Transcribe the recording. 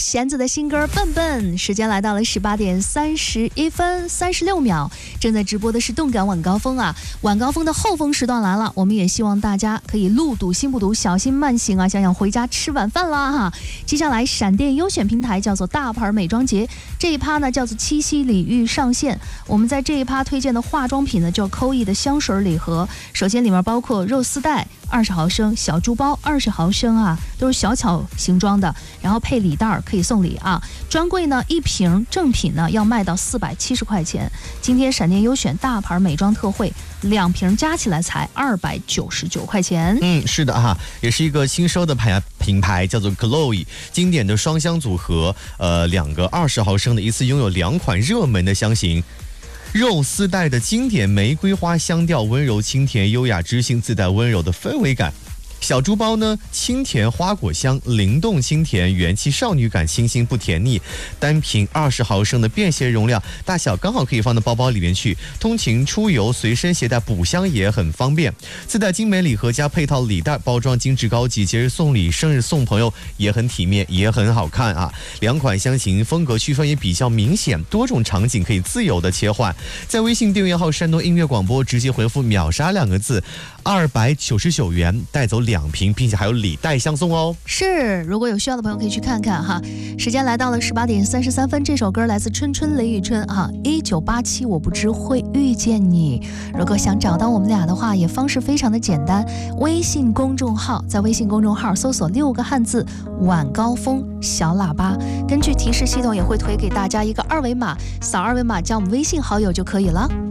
弦子的新歌《笨笨》，时间来到了18点31分36秒，正在直播的是动感晚高峰啊，晚高峰的后峰时段来了，我们也希望大家可以路堵心不堵，小心慢行啊，想想回家吃晚饭啦哈。接下来闪电优选平台叫做大牌美妆节，这一趴呢叫做七夕礼遇上线，我们在这一趴推荐的化妆品呢叫扣一的香水礼盒，首先里面包括肉丝带20毫升，小猪包20毫升啊，都是小巧形状的，然后配礼袋可以送礼啊。专柜呢一瓶正品呢要卖到470块钱，今天闪电优选大牌美妆特惠，2瓶加起来才299块钱。 是的哈，也是一个新收的品牌，叫做 Chloe， 经典的双香组合，2个20毫升的，一次拥有2款热门的香型。肉丝带的经典玫瑰花香调，温柔清甜，优雅知性，自带温柔的氛围感。小猪包呢，清甜花果香，灵动清甜，元气少女感，清新不甜腻。单瓶20毫升的便携容量，大小刚好可以放到包包里面去，通勤出游随身携带补香也很方便。自带精美礼盒加配套礼袋，包装精致高级，节日送礼、生日送朋友也很体面，也很好看啊。2款香型风格区分也比较明显，多种场景可以自由的切换。在微信订阅号山东音乐广播直接回复秒杀2个字，299元带走2瓶，并且还有礼袋相送哦。 是，如果有需要的朋友可以去看看哈。时间来到了18点33分，这首歌来自春春雷雨春啊，1987我不知会遇见你。如果想找到我们俩的话，也方式非常的简单，微信公众号，在微信公众号搜索6个汉字晚高峰小喇叭，根据提示系统也会推给大家一个2维码，扫2维码加我们微信好友就可以了。